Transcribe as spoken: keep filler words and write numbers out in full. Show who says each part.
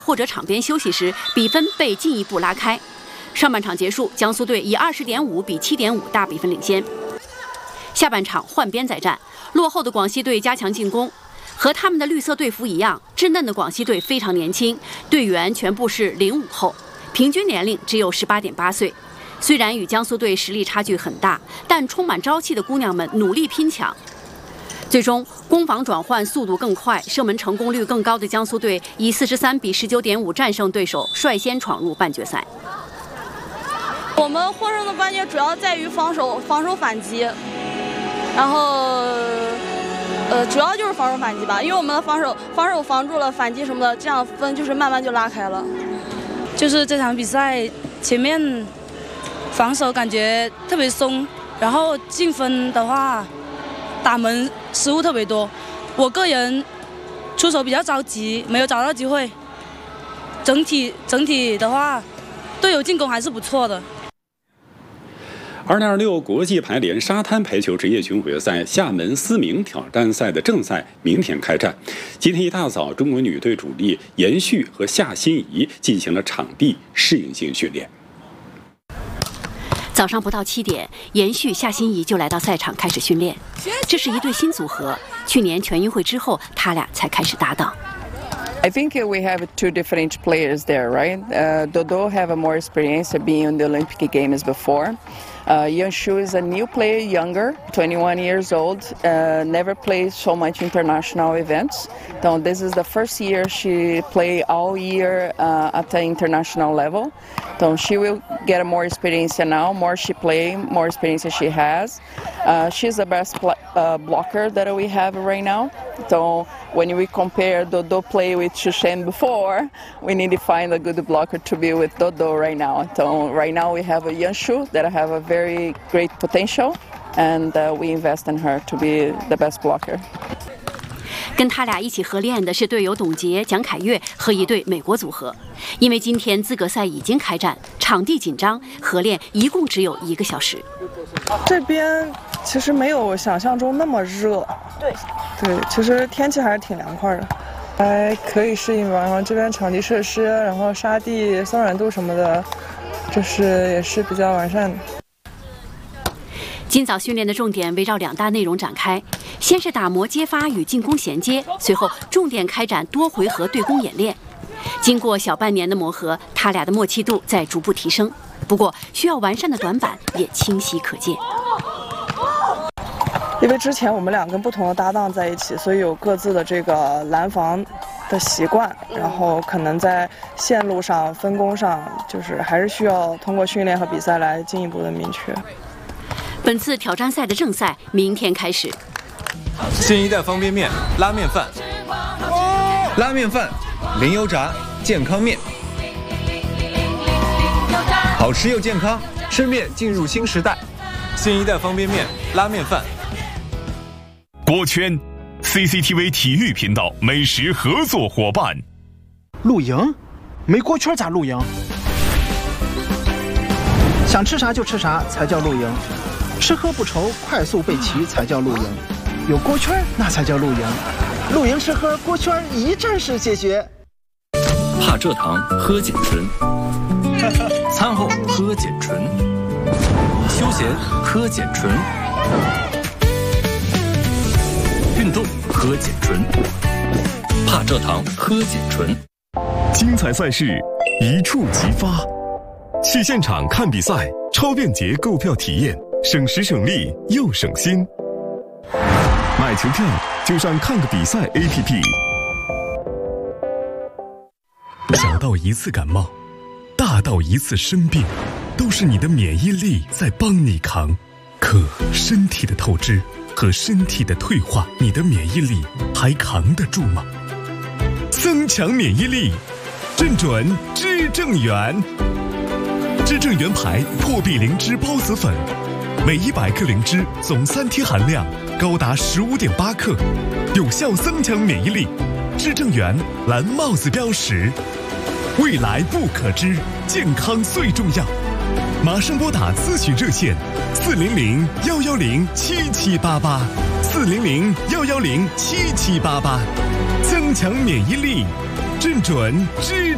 Speaker 1: 或者场边休息时，比分被进一步拉开。上半场结束，江苏队以二十点五比七点五大比分领先。下半场换边再战，落后的广西队加强进攻。和他们的绿色队服一样，稚嫩的广西队非常年轻，队员全部是零五后，平均年龄只有十八点八岁。虽然与江苏队实力差距很大，但充满朝气的姑娘们努力拼抢。最终，攻防转换速度更快、射门成功率更高的江苏队以四十三比十九点五战胜对手，率先闯入半决赛。
Speaker 2: 我们获胜的关键主要在于防守、防守反击，然后，呃，主要就是防守反击吧，因为我们的防守防守防住了反击什么的，这样分就是慢慢就拉开了。
Speaker 3: 就是这场比赛前面防守感觉特别松，然后进分的话，打门失误特别多，我个人出手比较着急，没有找到机会。整体整体的话，队友进攻还是不错的。
Speaker 4: 二零二六国际排联沙滩排球职业巡回赛厦门思明挑战赛的正赛明天开战。今天一大早，中国女队主力严旭和夏欣怡进行了场地适应性训练。
Speaker 1: 早上不到七点，严旭、夏欣怡就来到赛场开始训练。这是一对新组合，去年全运会之后，他俩才开始搭档。
Speaker 5: I think we have two different players there, right? Uh, Dodo have a more experience being in the Olympic Games before. Uh, Yanshu is a new player, younger, twenty-one years old, uh, never played so much international events. So this is the first year she play all year uh, at the international level. So she will get more experience now, more she play, more experience she has. Uh, she's the best uh, blocker that we have right now. So when we compare Dodo play with Shushen before, we need to find a good blocker to be with Dodo right now. So right now we have a Yanshu that have a very great potential, and uh, we invest in her to be the best blocker.
Speaker 1: 跟他俩一起合练的是队友董洁、蒋凯越和一对美国组合。因为今天资格赛已经开战，场地紧张，合练一共只有一个小时。
Speaker 6: 这边其实没有想象中那么热，对，对，其实天气还是挺凉快的，还可以适应吧。然后这边场地设施，然后沙地松软度什么的，就是也是比较完善的。
Speaker 1: 今早训练的重点围绕两大内容展开，先是打磨接发与进攻衔接，随后重点开展多回合对攻演练。经过小半年的磨合，他俩的默契度在逐步提升，不过需要完善的短板也清晰可见。
Speaker 6: 因为之前我们俩跟不同的搭档在一起，所以有各自的这个拦防的习惯，然后可能在线路上、分工上，就是还是需要通过训练和比赛来进一步的明确。
Speaker 1: 本次挑战赛的正赛明天开始。
Speaker 7: 新一代方便面、拉面饭、拉面饭、零油炸健康面，好吃又健康，吃面进入新时代。新一代方便面、拉面饭。
Speaker 8: 锅圈 ，C C T V 体育频道美食合作伙伴。
Speaker 9: 露营？没锅圈咋露营？想吃啥就吃啥才叫露营。吃喝不愁，快速备齐才叫露营。有锅圈那才叫露营。露营吃喝锅圈一站式解决。
Speaker 10: 帕蔗糖喝碱醇，餐后喝碱醇，休闲喝碱醇，运动喝碱醇，帕蔗糖喝碱醇。
Speaker 8: 精彩赛事一触即发，去现场看比赛，超便捷购票体验。省时省力又省心，买球票就上看个比赛 A P P。 小到一次感冒，大到一次生病，都是你的免疫力在帮你扛。可身体的透支和身体的退化，你的免疫力还扛得住吗？增强免疫力，正准知正元。知正元牌破壁灵芝孢子粉，每一百克灵芝总三天含量高达十五点八克，有效增强免疫力。知正元蓝帽子标识，未来不可知，健康最重要。马上拨打咨询热线四零零幺幺零七七八八，四零零幺幺零七七八八，增强免疫力，正准知